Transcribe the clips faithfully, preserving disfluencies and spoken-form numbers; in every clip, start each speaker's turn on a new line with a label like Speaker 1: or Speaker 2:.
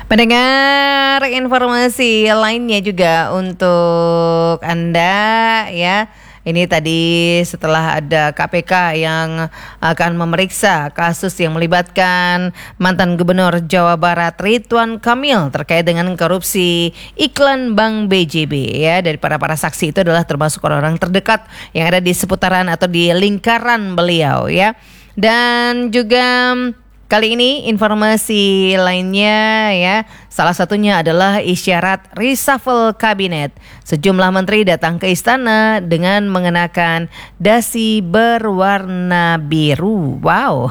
Speaker 1: Pendengar, informasi lainnya juga untuk Anda ya. Ini tadi setelah ada K P K yang akan memeriksa kasus yang melibatkan mantan Gubernur Jawa Barat Ridwan Kamil terkait dengan korupsi iklan Bank B J B ya. Dari para para saksi itu adalah termasuk orang-orang terdekat yang ada di seputaran atau di lingkaran beliau ya. Dan juga kali ini informasi lainnya ya, salah satunya adalah isyarat reshuffle kabinet. Sejumlah menteri datang ke istana dengan mengenakan dasi berwarna biru. Wow.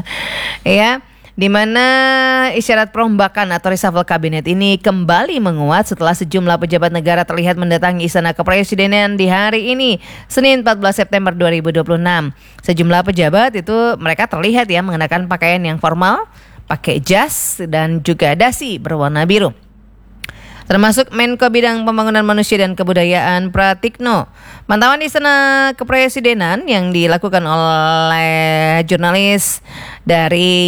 Speaker 1: Ya, di mana isyarat perombakan atau reshuffle kabinet ini kembali menguat setelah sejumlah pejabat negara terlihat mendatangi Istana Kepresidenan di hari ini, Senin empat belas September dua ribu dua puluh enam. Sejumlah pejabat itu mereka terlihat ya mengenakan pakaian yang formal, pakai jas dan juga dasi berwarna biru. Termasuk Menko Bidang Pembangunan Manusia dan Kebudayaan Pratikno. Pantauan Istana Kepresidenan yang dilakukan oleh jurnalis dari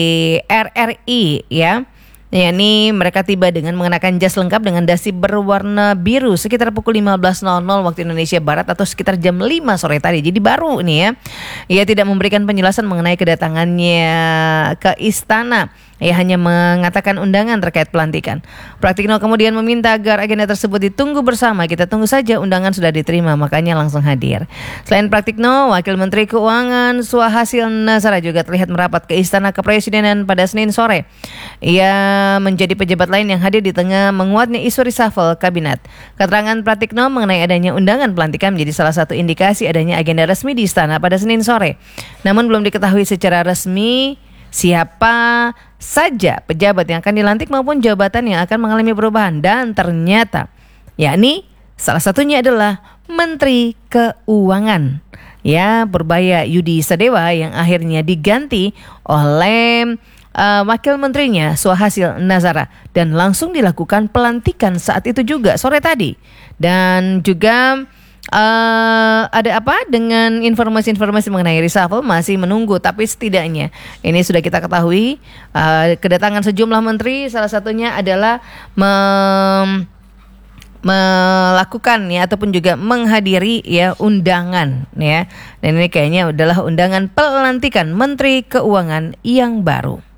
Speaker 1: R R I ya. yakni mereka tiba dengan mengenakan jas lengkap dengan dasi berwarna biru sekitar pukul lima belas waktu Indonesia Barat atau sekitar jam lima sore tadi. Jadi baru ini ya. Ia tidak memberikan penjelasan mengenai kedatangannya ke istana. Ia hanya mengatakan undangan terkait pelantikan. Pratikno kemudian meminta agar agenda tersebut ditunggu bersama. Kita tunggu saja, undangan sudah diterima, makanya langsung hadir. Selain Pratikno, Wakil Menteri Keuangan Suhasil Nazara juga terlihat merapat ke Istana Kepresidenan pada Senin sore. Ia menjadi pejabat lain yang hadir di tengah menguatnya isu reshuffle kabinet. Keterangan Pratikno mengenai adanya undangan pelantikan menjadi salah satu indikasi adanya agenda resmi di istana pada Senin sore. Namun belum diketahui secara resmi siapa saja pejabat yang akan dilantik maupun jabatan yang akan mengalami perubahan, dan ternyata yakni salah satunya adalah Menteri Keuangan ya, Purbaya Yudi Sadewa yang akhirnya diganti oleh uh, wakil menterinya Suhasil Nazara, dan langsung dilakukan pelantikan saat itu juga sore tadi. Dan juga Uh, ada apa dengan informasi-informasi mengenai reshuffle masih menunggu, tapi setidaknya ini sudah kita ketahui uh, kedatangan sejumlah menteri, salah satunya adalah mem- melakukan ya ataupun juga menghadiri ya undangan ya, dan ini kayaknya adalah undangan pelantikan Menteri Keuangan yang baru.